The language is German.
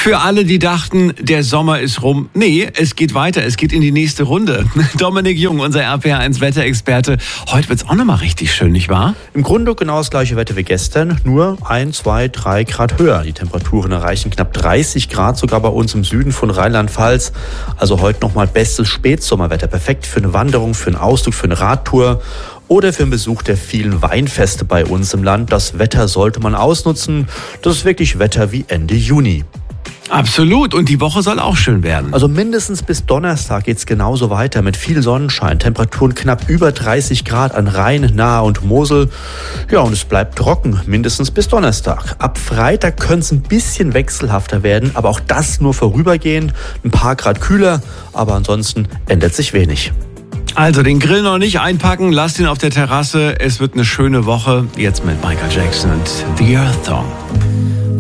Für alle, die dachten, der Sommer ist rum. Nee, es geht weiter. Es geht in die nächste Runde. Dominik Jung, unser RPR1 Wetterexperte. Heute wird's auch nochmal richtig schön, nicht wahr? Im Grunde genau das gleiche Wetter wie gestern, nur 1, 2, 3 Grad höher. Die Temperaturen erreichen knapp 30 Grad, sogar bei uns im Süden von Rheinland-Pfalz. Also heute nochmal bestes Spätsommerwetter. Perfekt für eine Wanderung, für einen Ausflug, für eine Radtour oder für den Besuch der vielen Weinfeste bei uns im Land. Das Wetter sollte man ausnutzen. Das ist wirklich Wetter wie Ende Juni. Absolut. Und die Woche soll auch schön werden. Also mindestens bis Donnerstag geht's genauso weiter mit viel Sonnenschein. Temperaturen knapp über 30 Grad an Rhein, Nahe und Mosel. Ja, und es bleibt trocken, mindestens bis Donnerstag. Ab Freitag könnte es ein bisschen wechselhafter werden, aber auch das nur vorübergehend. Ein paar Grad kühler, aber ansonsten ändert sich wenig. Also den Grill noch nicht einpacken, lasst ihn auf der Terrasse. Es wird eine schöne Woche. Jetzt mit Michael Jackson und The Earth Song.